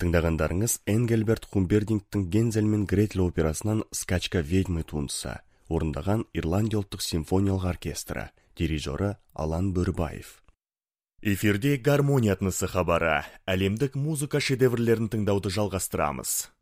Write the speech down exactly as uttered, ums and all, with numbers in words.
Тыңдағандарыңыз Энгельберт Хумбердингтің Гензель мен Гретель операсынан «Скачка ведьмы» туындысы, орындаған Ирландия ұлттық симфониялық оркестрі, дирижері Алан Бөрібаев. Эфирде гармония атнысы хабары, әлемдік музыка шедеврлерін тыңдауды жалғастырамыз.